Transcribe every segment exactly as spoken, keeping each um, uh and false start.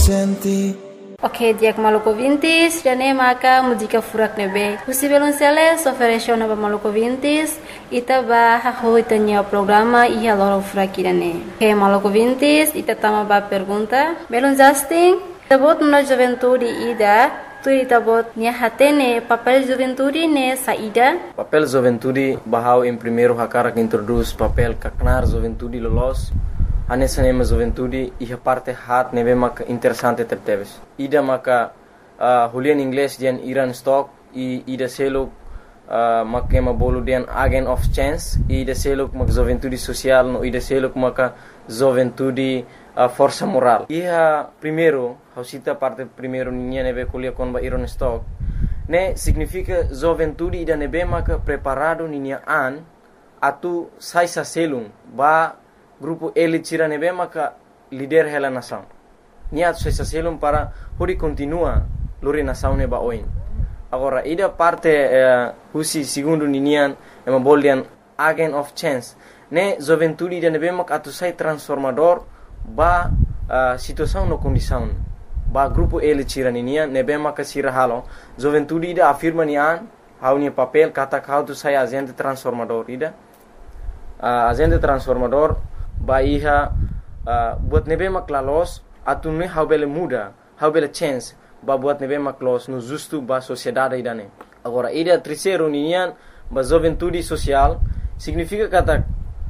senti. Ok, dia que maluco vintis, já nem maca música furak nebe. O Sibelon Celes ofereceu na maluco vintis, ita ba haho itanya programa e a loro furak irane. Ok, maluco vintis, ita tama ba pergunta. Belon Justin, tabot na juventude ida, tu ita bot nia hatene papel juventude ne saída. Papel juventude bahau em primeiro hakara que introduz papel kaknar juventude lolos. Anessa nema juventude e a parte hat neve maka interessante tepteves. Ida maka uh, hulian inglês dian Iran stock e ida selo uh, maka ema bolu dian agent of chance e ida selo maka juventude social no ida selo maka juventude uh, força moral. E a primeiro, hausita parte primeiro ninha neve kulia kon ba Iran stock. Ne significa juventude ida neve maka preparado ninha an atu sai sa selum ba grupo ele tira nebe maka líder hela nação. Niat se selum para hori continua lori nação neba oin. Agora ida parte uh, husi segundo ninian ema boldian agent of chance. Ne juventude ida nebe maka atu sai transformador ba uh, situação no condição. Ba grupo ele tira ninian nebe maka sira halo. Juventude ida afirma nian hau ni papel kata kau tu sai agente transformador ida. Uh, agente transformador ba iha uh, buat nebe maklalos atune how bele muda how bele chance ba buat nebe maklos no justo ba sociedade idane. Agora ida terceiro nian ba juventude social significa kata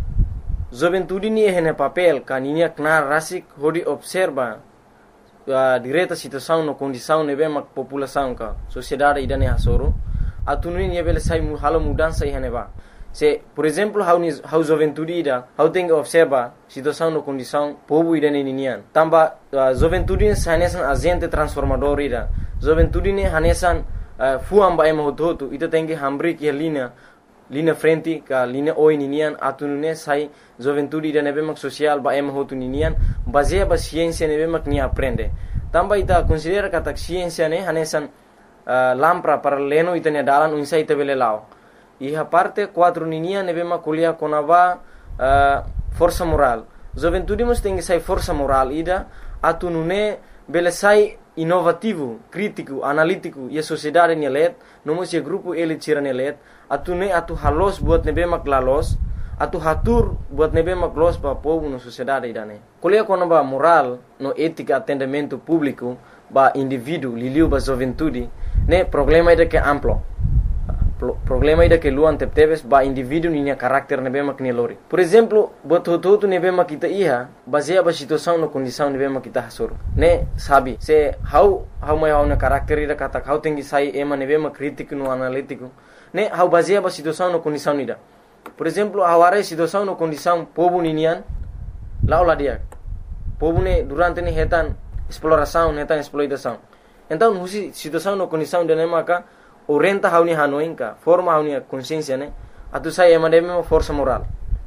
juventude ni hene papel kaninia knar rasik hodi observa uh, direta situação no condição nebe mak população ka sociedade idane hasoro atune ni bele sai mu halo mudança ihane ba. Se, por exemplo, how ni how juventude ida, how tem observa situação no condição povo ida ne ninian. Tamba uh, juventude hanesan agente transformador ida. Juventude ne hanesan uh, fuam ba ema hototo ita tem que hambri que linha linha frente ka linha oi ninian atunune sai juventude ida nebe mak social ba ema hotu ninian baseia ba ciência nebe mak ni aprende. Tamba ita considera kata ciência ne hanesan uh, lampra para leno ita ne dalan unsa ita bele lao. E a parte quatro ninia neve ma kulia konava uh, força moral. Juventude mus tem que sai força moral ida atunune bele sai inovativo, crítico, analítico e a sociedade nelet, nomos e grupo ele tira nelet, atune atu halos buat nebe mak lalos, atu hatur buat nebe mak los pa povo no sociedade idane. Kulia konava moral no ética atendimento público ba indivíduo liliu ba juventude, ne problema ida que amplo. Problema ida que luan tepteves ba indivíduo ninya karakter nebe mak nelori. Por exemplo, bot hotu nebe mak kita iha baseia ba situação no condição nebe mak kita hasor. Ne sabi se how how mai how na karakter ida kata how tengi sai ema nebe mak crítico no analítico. Ne how baseia ba situação no condição ida. Por exemplo, aware situação no condição povo ninian laula dia. Povo ne durante ne hetan exploração, hetan exploitação. Então, husi situação no condição de nemaka orienta hauni hanoinka forma hauni consciência ne atu sai emademe força moral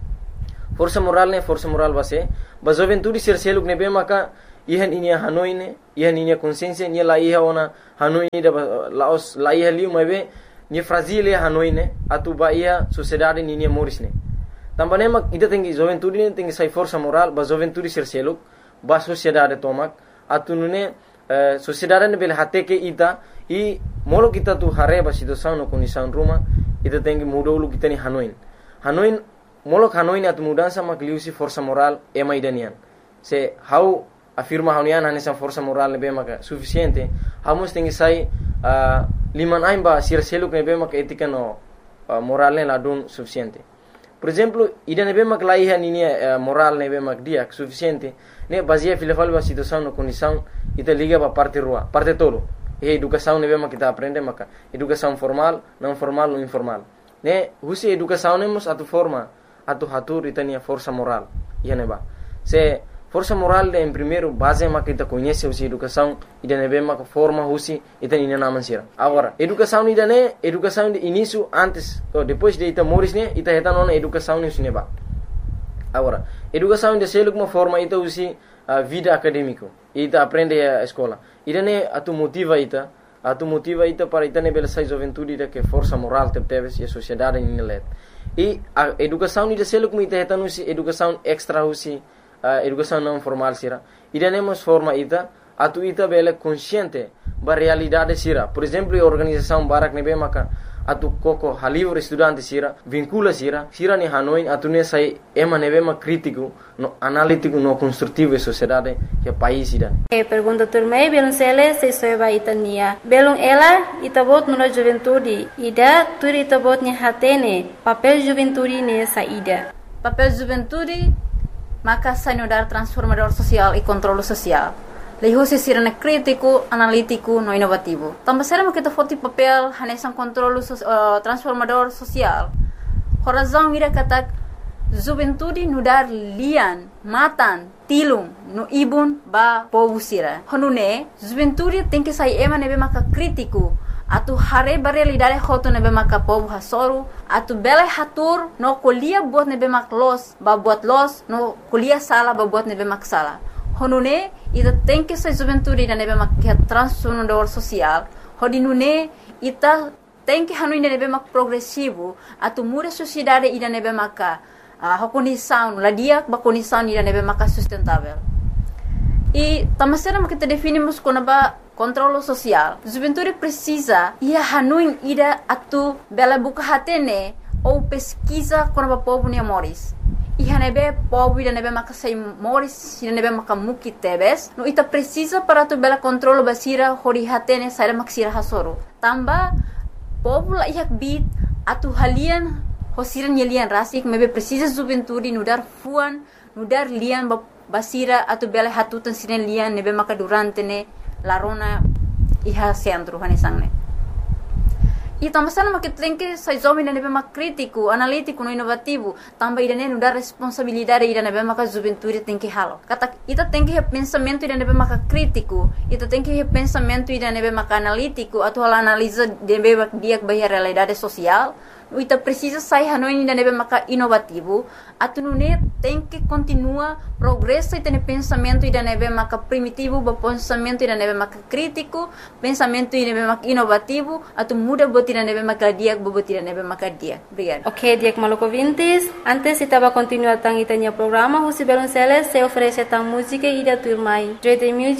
força moral ne força moral base ba juventude ser seluk ne be maka ihan inia hanoine ihan inia consciência ni la iha ona hanoine da laos la iha liu mabe ni fragile hanoine atu ba ia sociedade ni ni morisne tambane mak ida tengi juventude ne tengi sai força moral ba juventude ser seluk ba sociedade tomak atu nune uh, sociedade ne bel hate ke ita e molo kita tu hareba situação no condição ruma ita tem que mudar o kita ni hanoin hanoin molo hanoin atu mudança makliusi força moral é mais danian se how afirma haunian hanesa força moral nebe maka suficiente hamos tem que sai uh, liman aimba sir seluk nebe maka etika no uh, moral ne ladun suficiente. Por exemplo, ida nebe mak laiha ni uh, moral nebe mak dia suficiente ne baseia filafal ba situação no condição ita liga ba parte rua parte todo. E educação nebe mak kita aprende maka educação formal, não formal ou informal. Ne husi educação nemos atu forma atu hatur itania força moral. Ia neba. Se força moral de em primeiro base mak kita conhece husi educação ida nebe mak forma husi itani ina naman sira. Agora, educação ida ne educação de início antes ou depois de ita moris ne ita heta nona educação ne neba. Agora, educação de seluk uma forma ita husi a vida acadêmico ita aprende a escola ida ne atu motiva ita atu motiva ita para ita ne bela sai juventude ita que força moral teves e a sociedade ni let e a educação ida seluk ita heta nusi educação extra husi uh, educação não formal sira ida ne mos forma ita atu ita bele consciente ba realidade sira. Por exemplo, a organização Barak nebe maka atu koko halivre estudante sira vincula sira sira ni Hanoi atu ne sai ema nebe ma crítico no analítico no construtivo e sociedade que país sira. E pergunta turmei belum sele se soeba itania belum ela itabot no juventude ida turi itabot ni hatene papel juventude ne saída. Papel juventude maka sanudar transformador social e controle social. Leho se sirana crítico, analítico, no inovativo. Também será que kita foti papel hanesan controle so, uh, transformador social. Horazão ira kata juventude nudar lian, matan, tilung, no ibun ba povo sira. Honune juventude tem que sair ema nebe maka crítico. Atu hare realidade hoto nebe maka povo hasoru, atu bela hatur no kuliah buat nebe mak los, ba buat los, no kuliah sala ba buat nebe mak sala. Honune ita tem que ser juventude da nebe mak transformador social. Hodinune ita tem que hanu nebe mak progressivo, atu muda sociedade ida nebe maka uh, condição, la dia ba condição ida nebe maka sustentável. E tamasera mak kita definimos como ba controle social. Juventude precisa ia hanuin ida atu bela buka hatene ou pesquisa com o povo ne moris. E hanebe povo ida nebe maka sai moris ida nebe maka muki tebes. No ita precisa para tu bela controle basira hori hatene sai maksira hasoro. Tamba povo la ihak bit atu halian hosiran yelian rasik mebe precisa juventude nudar fuan nudar lian basira atu bela hatutan siren lian nebe maka durante ne larona iha centro hanesangne. E também sana que tem que sai jovem nebe mak crítico, analítico, no inovativo, também ida ne dar responsabilidade ida nebe mak juventude tem que halo. Kata ita tem que pensamento ida nebe mak crítico, ita tem que pensamento ida nebe mak analítico, atau analisa nebe mak dia bahia realidade social. Ita precisa sair hanoi ida nebe mak inovativo, atu nune tem que continua progresso ita ne pensamento ida nebe mak primitivo, ba pensamento ida nebe mak crítico, pensamento ida nebe mak inovativo, atu muda bot ida nebe mak dia, bot ida nebe mak dia. Obrigada. Ok, Diak Maluco Vintes. Antes estava continuando tang itanya programa, Husi Belonceles se oferece tang música ida turmai. Dread Music